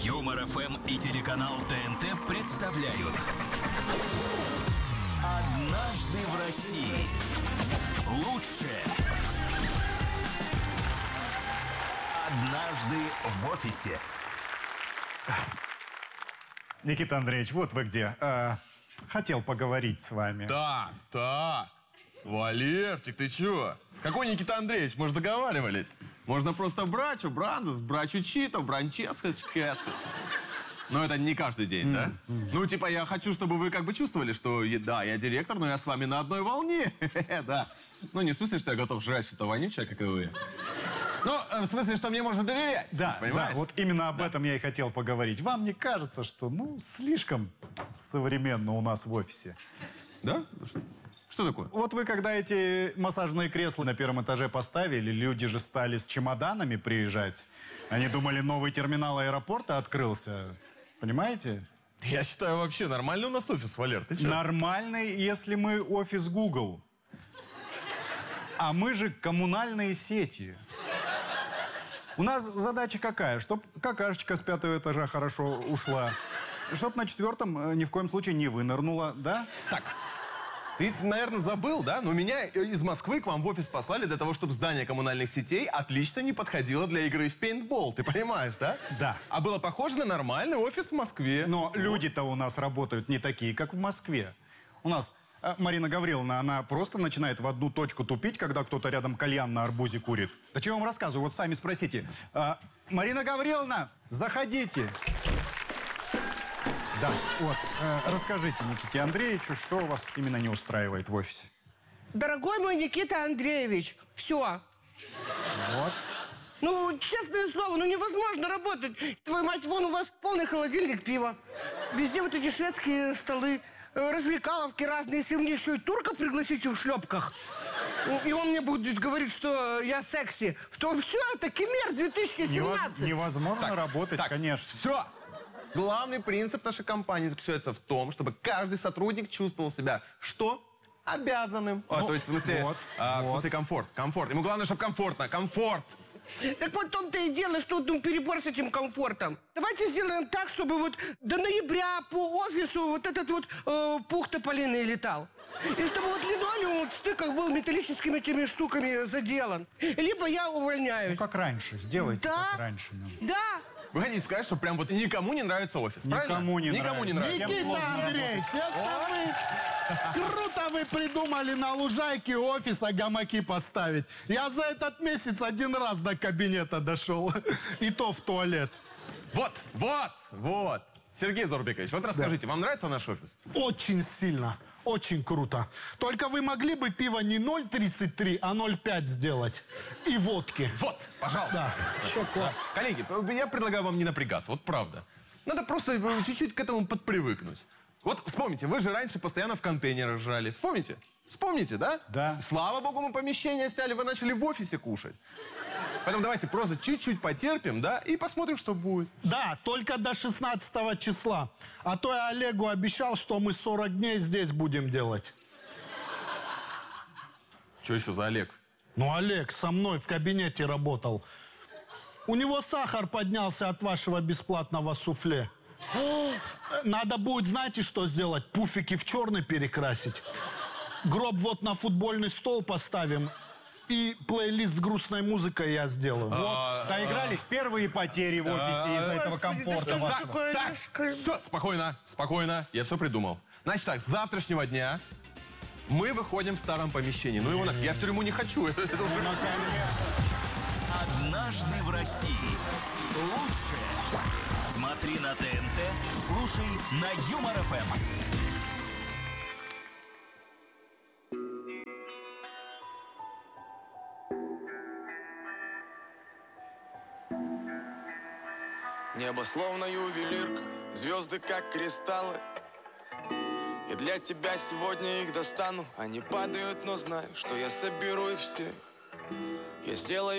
Юмор ФМ и телеканал ТНТ представляют «Однажды в России». Лучшее. Однажды в офисе. Никита Андреевич, вот вы где. Хотел поговорить с вами. Так. Валерчик, ты чё? Какой Никита Андреевич? Мы же договаривались. Можно просто брачу, брандес, брачу чито, бранческас, кескас. Но это не каждый день, да? Ну, типа, я хочу, чтобы вы как бы чувствовали, что, да, я директор, но я с вами на одной волне. Да. Ну, не в смысле, что я готов жрать что-то вонючее, как и вы. Ну, в смысле, что мне можно доверять. Да, вот именно об этом я и хотел поговорить. Вам не кажется, что, слишком современно у нас в офисе? Да? Что такое? Вот вы, когда эти массажные кресла на первом этаже поставили, люди же стали с чемоданами приезжать. Они думали, новый терминал аэропорта открылся. Понимаете? Я считаю, вообще нормальный у нас офис, Валер. Ты чё? Нормальный, если мы офис Google. А мы же коммунальные сети. У нас задача какая? Чтоб какашечка с 5-го этажа хорошо ушла. Чтоб на 4-м ни в коем случае не вынырнула, да? Так, ты, наверное, забыл, да? Но меня из Москвы к вам в офис послали для того, чтобы здание коммунальных сетей отлично не подходило для игры в пейнтбол. Ты понимаешь, да? Да. А было похоже на нормальный офис в Москве. Но люди-то у нас работают не такие, как в Москве. У нас Марина Гавриловна, она просто начинает в одну точку тупить, когда кто-то рядом кальян на арбузе курит. Да чего я вам рассказываю? Вот сами спросите. Марина Гавриловна, заходите. Да, вот. Расскажите Никите Андреевичу, что вас именно не устраивает в офисе. Дорогой мой Никита Андреевич, все. Вот. Ну, честное слово, невозможно работать. Твою мать, вон у вас полный холодильник пива. Везде вот эти шведские столы, развлекаловки разные. Если мне еще и турка пригласите в шлепках, и он мне будет говорить, что я секси, то все, это Кемер 2017. Невозможно работать, конечно. Все. Главный принцип нашей компании заключается в том, чтобы каждый сотрудник чувствовал себя что? Обязанным. То есть, в смысле, в смысле комфорт. Ему главное, чтобы комфортно. Комфорт. Так вот в том-то и дело, что перебор с этим комфортом. Давайте сделаем так, чтобы вот до ноября по офису вот этот вот пух тополиный летал. И чтобы вот линолеум в стыках был металлическими этими штуками заделан. Либо я увольняюсь. Ну, как раньше. Сделайте, как раньше. Да. Вы хотите сказать, что прям вот никому не нравится офис, правильно? Никому не нравится. Никита Андреевич, это вы... Круто вы придумали на лужайке офиса гамаки поставить. Я за этот месяц один раз до кабинета дошел. И то в туалет. Вот. Сергей Зорбикович, вот расскажите, вам нравится наш офис? Очень сильно. Очень круто. Только вы могли бы пиво не 0,33, а 0,5 сделать. И водки. Вот, пожалуйста. Да. Че, класс. Коллеги, я предлагаю вам не напрягаться, вот правда. Надо просто чуть-чуть к этому подпривыкнуть. Вот вспомните, вы же раньше постоянно в контейнерах жрали. Вспомните? Вспомните, да? Да. Слава богу, мы помещение сняли, вы начали в офисе кушать. Поэтому давайте просто чуть-чуть потерпим, да, и посмотрим, что будет. Да, только до 16 числа. А то я Олегу обещал, что мы 40 дней здесь будем делать. Что еще за Олег? Ну, Олег со мной в кабинете работал. У него сахар поднялся от вашего бесплатного суфле. Надо будет, знаете, что сделать? Пуфики в черный перекрасить. Гроб вот на футбольный стол поставим. И плейлист с грустной музыкой я сделаю. Вот, доигрались первые потери в офисе из-за этого комфорта. Так, все, спокойно, я все придумал. Значит так, с завтрашнего дня мы выходим в старом помещении. Ну его нафиг, я в тюрьму не хочу. Это уже... «Однажды в России». Лучшее. Смотри на ТНТ, слушай на Юмор ФМ. Небо словно ювелирка, звезды как кристаллы. И для тебя сегодня их достану. Они падают, но знаю, что я соберу их всех. Я сделаю